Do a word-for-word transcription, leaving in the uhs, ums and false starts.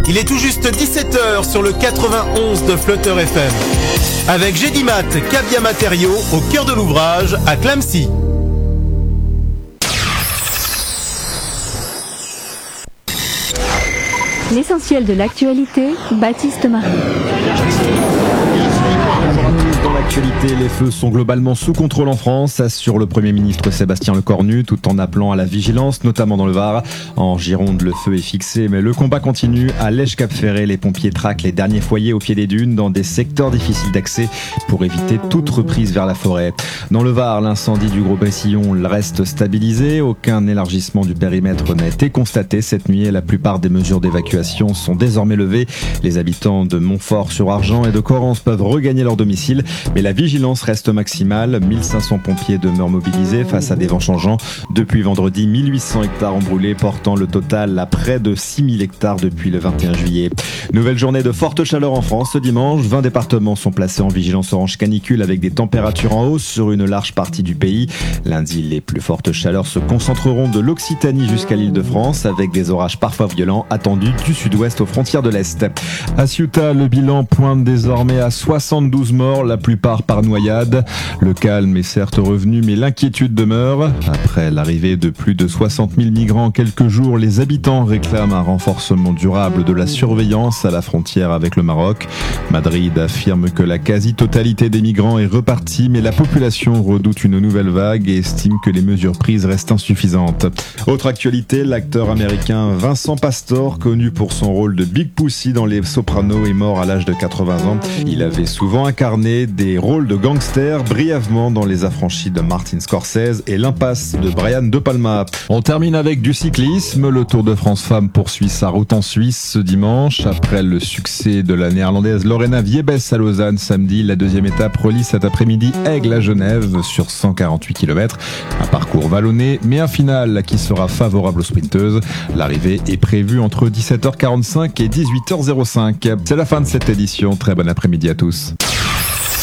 Il est tout juste dix-sept heures sur le quatre-vingt-onze de Flutter F M. Avec Gédimat, Cavia Matériaux, au cœur de l'ouvrage, à Clamecy. L'essentiel de l'actualité, Baptiste Marie. Dans l'actualité, les feux sont globalement sous contrôle en France, assure le Premier ministre Sébastien Lecornu, tout en appelant à la vigilance, notamment dans le Var. En Gironde, le feu est fixé, mais le combat continue. À Lège-Cap-Ferré, les pompiers traquent les derniers foyers au pied des dunes, dans des secteurs difficiles d'accès, pour éviter toute reprise vers la forêt. Dans le Var, l'incendie du Gros-Bessillon reste stabilisé. Aucun élargissement du périmètre n'a été constaté cette nuit et la plupart des mesures d'évacuation sont désormais levées. Les habitants de Montfort-sur-Argent et de Correns peuvent regagner leur domicile. Mais la vigilance reste maximale. mille cinq cents pompiers demeurent mobilisés face à des vents changeants. Depuis vendredi, mille huit cents hectares ont brûlé, portant le total à près de six mille hectares depuis le vingt et un juillet. Nouvelle journée de forte chaleur en France ce dimanche. vingt départements sont placés en vigilance orange canicule avec des températures en hausse sur une large partie du pays. Lundi, les plus fortes chaleurs se concentreront de l'Occitanie jusqu'à l'Île-de-France avec des orages parfois violents attendus du sud-ouest aux frontières de l'Est. À Ceuta, le bilan pointe désormais à soixante-douze morts, la plupart par noyade. Le calme est certes revenu, mais l'inquiétude demeure. Après l'arrivée de plus de soixante mille migrants en quelques jours, les habitants réclament un renforcement durable de la surveillance à la frontière avec le Maroc. Madrid affirme que la quasi-totalité des migrants est repartie, mais la population redoute une nouvelle vague et estime que les mesures prises restent insuffisantes. Autre actualité, l'acteur américain Vincent Pastore, connu pour son rôle de Big Pussy dans Les Sopranos, est mort à l'âge de quatre-vingts ans. Il avait souvent incarné des rôles de gangster, brièvement dans Les Affranchis de Martin Scorsese et L'Impasse de Brian De Palma. On termine avec du cyclisme. Le Tour de France Femmes poursuit sa route en Suisse ce dimanche. Après le succès de la néerlandaise Lorena Wiebes à Lausanne samedi, la deuxième étape relie cet après-midi Aigle à Genève sur cent quarante-huit kilomètres. Un parcours vallonné, mais un final qui sera favorable aux sprinteuses. L'arrivée est prévue entre dix-sept heures quarante-cinq et dix-huit heures cinq. C'est la fin de cette édition. Très bon après-midi à tous.